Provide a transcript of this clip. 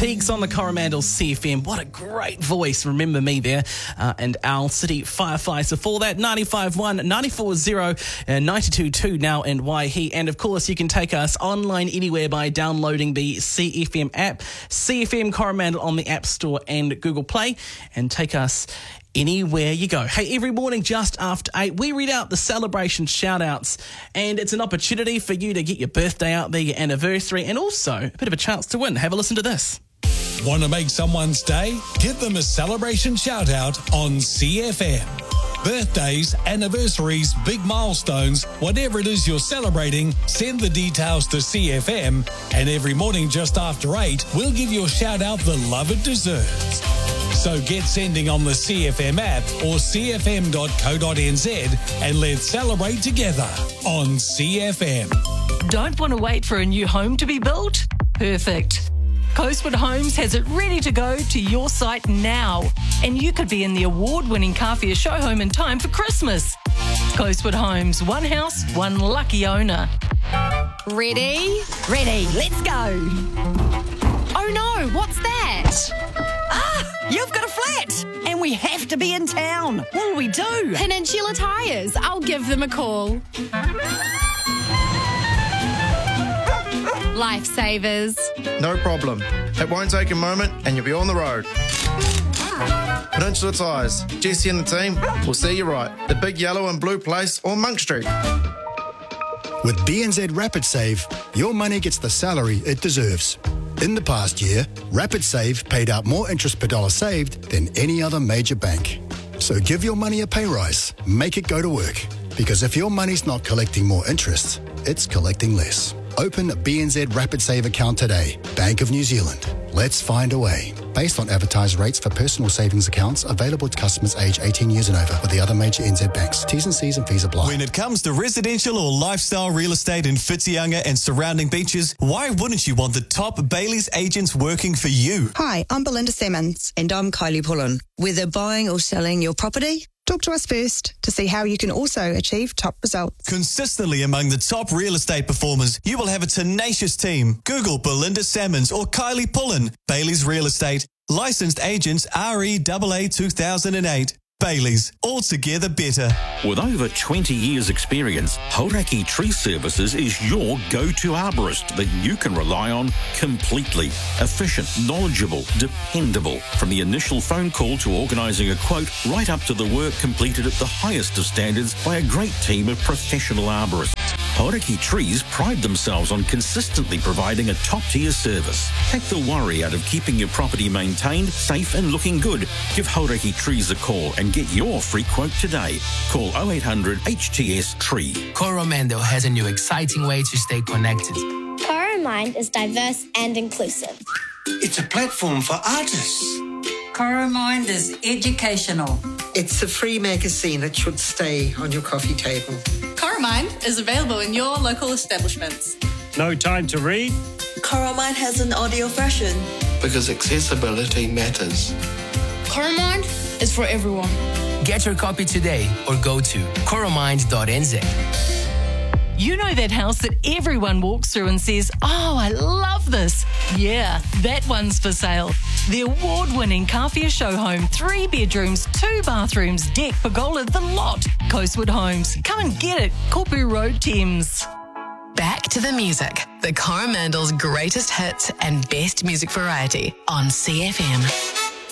Boutiques on the Coromandel CFM. What a great voice. Remember me there. And Owl City Fireflies. Before that, 95.1, 94.0, 92.2 now in Waihi. And of course, you can take us online anywhere by downloading the CFM app, CFM Coromandel on the App Store and Google Play, and take us anywhere you go. Hey, every morning just after 8, we read out the celebration shout-outs, and it's an opportunity for you to get your birthday out there, your anniversary, and also a bit of a chance to win. Have a listen to this. Want to make someone's day? Give them a celebration shout-out on CFM. Birthdays, anniversaries, big milestones, whatever it is you're celebrating, send the details to CFM, and every morning just after 8, we'll give your shout-out the love it deserves. So get sending on the CFM app or cfm.co.nz and let's celebrate together on CFM. Don't want to wait for a new home to be built? Perfect. Coastwood Homes has it ready to go to your site now, and you could be in the award-winning Kawhia show home in time for Christmas. Coastwood Homes, one house, one lucky owner. Ready? Ready, let's go. Oh no, what's that? You've got a flat, and we have to be in town. What'll we do? Peninsula Tyres. I'll give them a call. Lifesavers. No problem. It won't take a moment and you'll be on the road. Peninsula Tyres. Jesse and the team will see you right. The big yellow and blue place on Monk Street. With BNZ Rapid Save, your money gets the salary it deserves. In the past year, Rapid Save paid out more interest per dollar saved than any other major bank. So give your money a pay rise. Make it go to work. Because if your money's not collecting more interest, it's collecting less. Open a BNZ Rapid Save account today. Bank of New Zealand. Let's find a way. Based on advertised rates for personal savings accounts available to customers aged 18 years and over with the other major NZ banks. T's and C's and fees apply. When it comes to residential or lifestyle real estate in Whitianga and surrounding beaches, why wouldn't you want the top Bailey's agents working for you? Hi, I'm Belinda Simmons. And I'm Kylie Pullen. Whether buying or selling your property, talk to us first to see how you can also achieve top results. Consistently among the top real estate performers, you will have a tenacious team. Google Belinda Salmons or Kylie Pullen. Bailey's Real Estate. Licensed agents REAA 2008. Bailey's. Altogether better. With over 20 years' experience, Hauraki Tree Services is your go-to arborist that you can rely on completely. Efficient, knowledgeable, dependable. From the initial phone call to organising a quote, right up to the work completed at the highest of standards by a great team of professional arborists. Hauraki Trees pride themselves on consistently providing a top-tier service. Take the worry out of keeping your property maintained, safe and looking good. Give Hauraki Trees a call and get your free quote today. Call 0800 HTS Tree. Coromandel has a new exciting way to stay connected. Coromind is diverse and inclusive. It's a platform for artists. Coromind is educational. It's a free magazine that should stay on your coffee table. Coromind is available in your local establishments. No time to read? Coromind has an audio version. Because accessibility matters. Coromind is for everyone. Get your copy today or go to coromind.nz. You know that house that everyone walks through and says, "Oh, I love this." Yeah, that one's for sale. The award-winning Kawhia show home, 3 bedrooms, 2 bathrooms, deck, pergola, the lot. Coastwood Homes. Come and get it. Kopu Road, Thames. Back to the music. The Coromandel's greatest hits and best music variety on CFM.